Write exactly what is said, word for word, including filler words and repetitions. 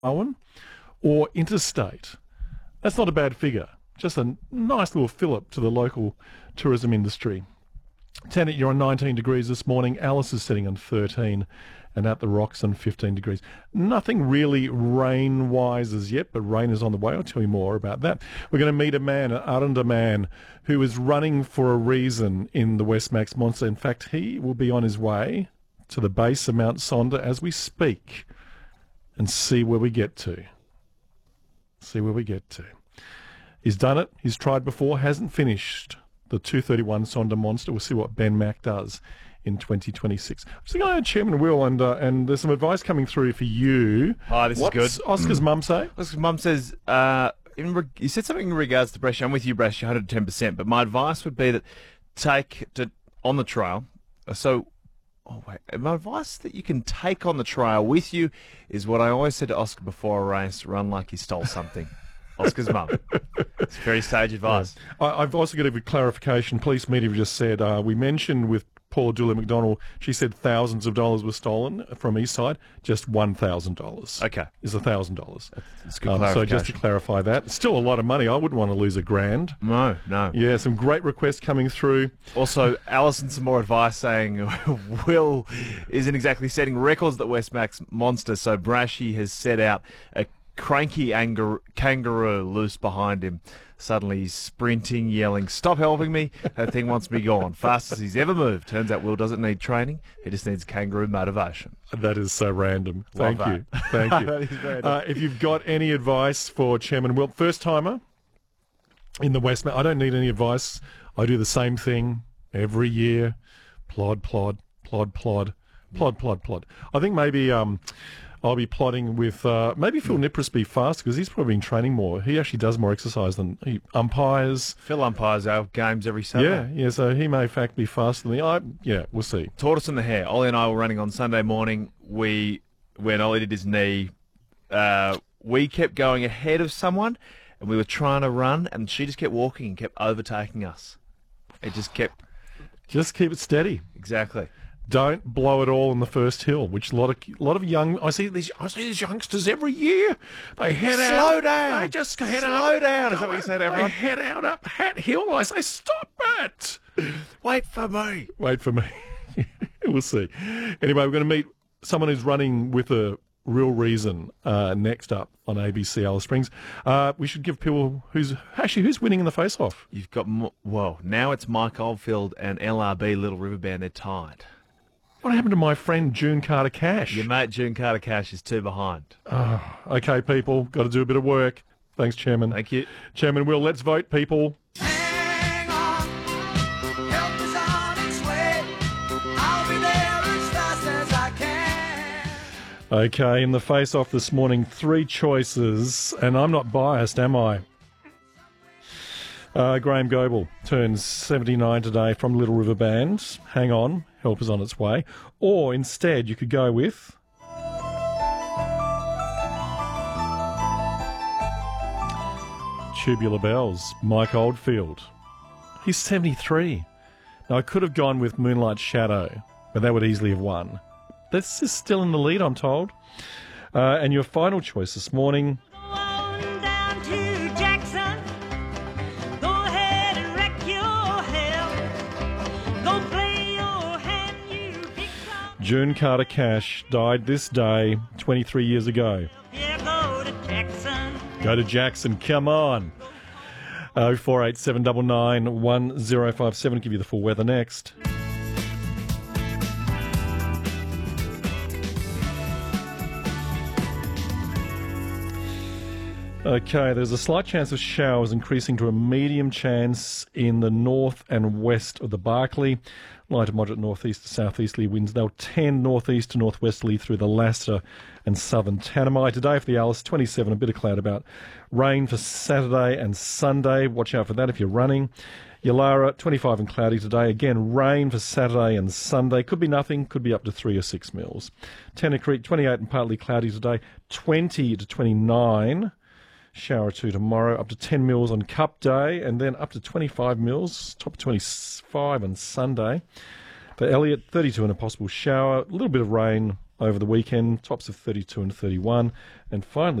Owen or interstate. That's not a bad figure. Just a nice little fillip to the local tourism industry. Tanit, you're on nineteen degrees this morning. Alice is sitting on thirteen, and at the Rocks on fifteen degrees. Nothing really rain-wise as yet, but rain is on the way. I'll tell you more about that. We're going to meet a man, an Aranda man, who is running for a reason in the Westmax Monster. In fact, he will be on his way to the base of Mount Sonder as we speak, and see where we get to. See where we get to. He's done it. He's tried before. Hasn't finished the two thirty-one Sonder Monster. We'll see what Ben Mack does in twenty twenty-six. I'm just going to Chairman Will, and uh, and there's some advice coming through for you. Hi, this What's is good. Oscar's mum say? Oscar's mum says, uh, in re- you said something in regards to Brescia. I'm with you, Brescia, one hundred ten percent. But my advice would be that take to on the trail. uh, So, oh wait, my advice that you can take on the trail with you is what I always said to Oscar before a race: run like you stole something. Oscar's mum. It's very sage advice. Yeah. I, I've also got a clarification. Police media have just said, uh, we mentioned with Paula Julia McDonald, she said thousands of dollars were stolen from Eastside. Just one thousand dollars. Okay. Is one thousand dollars. That's good um, clarification. So just to clarify that. It's still a lot of money. I wouldn't want to lose a grand. No, no. Yeah, some great requests coming through. Also, Alison, some more advice saying Will isn't exactly setting records at Westmax Monster, so Brashy has set out a cranky anger- kangaroo loose behind him. Suddenly he's sprinting, yelling, "Stop helping me. That thing wants me gone." Fastest he's ever moved. Turns out Will doesn't need training. He just needs kangaroo motivation. That is so random. Love Thank you. that. Thank you. That is random. Uh, if you've got any advice for Chairman Will, first timer in the West, I don't need any advice. I do the same thing every year. Plod, plod, plod, plod, plod, plod, plod. I think maybe um, I'll be plodding with uh, maybe Phil Nipris be fast because he's probably been training more. He actually does more exercise than he umpires. Phil umpires our games every Saturday. Yeah, yeah. So he may in fact be faster than the. I, yeah, we'll see. Tortoise and the Hare. Ollie and I were running on Sunday morning. We, when Ollie did his knee, uh, we kept going ahead of someone, and we were trying to run, and she just kept walking and kept overtaking us. It just kept. Just keep it steady. Exactly. Don't blow it all in the first hill, which a lot of a lot of young I see these I see these youngsters every year. They head Slow out. Slow down. They just head Slow out. down. Is that what you say to everyone? They head out up Hat Hill. I say, stop it. Wait for me. Wait for me. We'll see. Anyway, we're going to meet someone who's running with a real reason uh, next up on A B C Alice Springs. Uh, we should give people who's actually who's winning in the face-off. You've got mo- well now it's Mike Oldfield and L R B Little River Band. They're tied. What happened to my friend June Carter Cash? Your mate June Carter Cash is two behind. Oh, okay, people, got to do a bit of work. Thanks, Chairman. Thank you. Chairman Will, let's vote, people. Hang on, help is on its way. I'll be there as fast as I can. Okay, in the face-off this morning, three choices, and I'm not biased, am I? Uh, Graham Goebel turns seventy-nine today from Little River Band. Hang on, help is on its way. Or instead, you could go with Tubular Bells, Mike Oldfield. He's seventy-three. Now, I could have gone with Moonlight Shadow, but that would easily have won. This is still in the lead, I'm told. Uh, and your final choice this morning, On down to Jackson. Go ahead and wreck your hell. Go play your hand, you big top. June Carter Cash died this day twenty-three years ago. Yeah, go to Jackson. Go to Jackson, come on. oh four eight seven nine nine one oh five seven. Give you the full weather next. Okay, there's a slight chance of showers increasing to a medium chance in the north and west of the Barkly. Light to moderate northeast to southeasterly winds. They'll tend northeast to northwesterly through the Lassiter and southern Tanami. Today for the Alice, twenty-seven, a bit of cloud about. Rain for Saturday and Sunday. Watch out for that if you're running. Yalara, twenty-five and cloudy today. Again, rain for Saturday and Sunday. Could be nothing, could be up to three or six mils. Tennant twenty-eight and partly cloudy today. twenty to twenty-nine. Shower or two tomorrow, up to ten mils on Cup Day, and then up to twenty-five mils, top of twenty-five on Sunday. For Elliot, thirty-two and a possible shower, a little bit of rain over the weekend, tops of thirty-two and thirty-one. And finally,